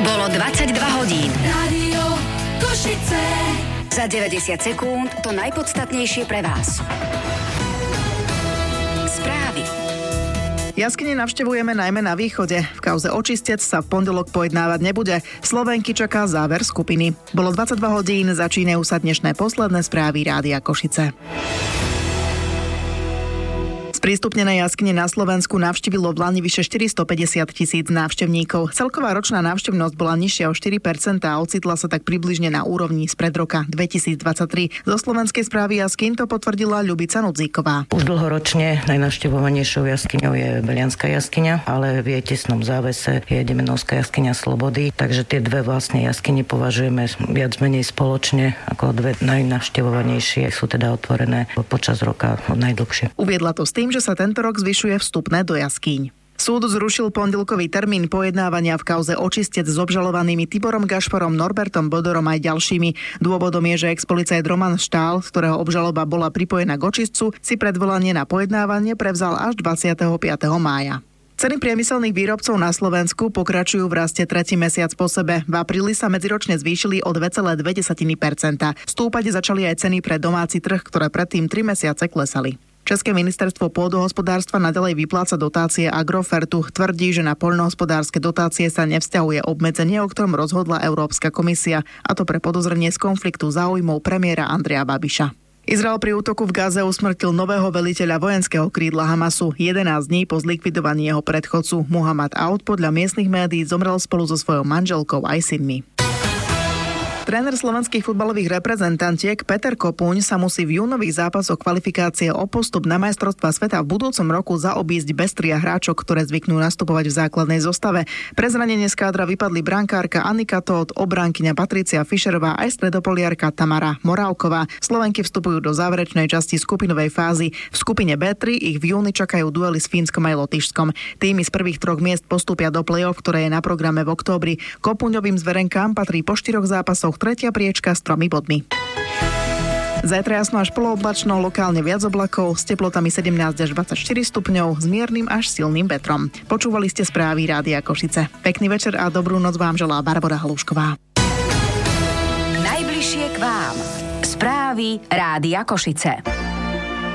Bolo 22 hodín. Rádio Košice. Za 90 sekúnd to najpodstatnejšie pre vás. Správy. Jaskyne navštevujeme najmä na východe. V kauze Očistec sa v pondelok pojednávať nebude. Slovenky čaká záver skupiny. Bolo 22 hodín, začínajú sa dnešné posledné správy Rádia Košice. Sprístupnené jaskyne na Slovensku navštívilo v lani vyše 450 000 návštevníkov. Celková ročná návštevnosť bola nižšia o 4% a ocitla sa tak približne na úrovni spred roka 2023. Zo Slovenskej správy jaskyn to potvrdila Ľubica Nudzíková. Už dlhoročne najnavštevovanejšou jaskyňou je Belianská jaskyňa, ale v jej tesnom závese je Demenovská jaskyňa Slobody, takže tie dve vlastne jaskyne považujeme viac menej spoločne ako dve najnavštevovanejšie, sú teda otvorené počas roka najdlhšie. Uviedla to s tým, že sa tento rok zvyšuje vstupné do jaskýň. Súd zrušil pondelkový termín pojednávania v kauze Očistec s obžalovanými Tiborom Gašparom, Norbertom Bodorom aj ďalšími. Dôvodom je, že ex-policajt Roman Štál, z ktorého obžaloba bola pripojená k očistcu, si predvolanie na pojednávanie prevzal až 25. mája. Ceny priemyselných výrobcov na Slovensku pokračujú v raste tretí mesiac po sebe. V apríli sa medziročne zvýšili o 2,2%. Stúpať začali aj ceny pre domáci trh, ktoré predtým 3 mesiace klesali. České ministerstvo pôdohospodárstva naďalej vypláca dotácie Agrofertu. Tvrdí, že na poľnohospodárske dotácie sa nevzťahuje obmedzenie, o ktorom rozhodla Európska komisia, a to pre podozrenie z konfliktu záujmov premiéra Andreja Babiša. Izrael pri útoku v Gaze usmrtil nového veliteľa vojenského krídla Hamasu 11 dní po zlikvidovaní jeho predchodcu. Muhammad Aoud podľa miestnych médií zomrel spolu so svojou manželkou aj synmi. Tréner slovenských futbalových reprezentantiek Peter Kopuň sa musí v júnových zápasoch kvalifikácie o postup na majstrovstvá sveta v budúcom roku zaobísť bez tria hráčok, ktoré zvyknú nastupovať v základnej zostave. Pre zranenie z kádra vypadli brankárka Annika Tóth, obránkyňa Patricia Fischerová aj stredopoliarka Tamara Morávková. Slovenky vstupujú do záverečnej časti skupinovej fázy. V skupine B3 ich v júni čakajú duely s Fínskom aj Lotyšskom. Týmy z prvých 3 miest postúpia do play-off, ktoré je na programe v októbri. Kopuňovým zverenkám patrí po 4 zápasoch tretia priečka s 3 bodmi. Zajtra jasno až polooblačno, lokálne viac oblakov, s teplotami 17 až 24 stupňov, s miernym až silným vetrom. Počúvali ste správy Rádia Košice. Pekný večer a dobrú noc vám želá Barbora Halúšková. Najbližšie k vám. Správy Rádia Košice.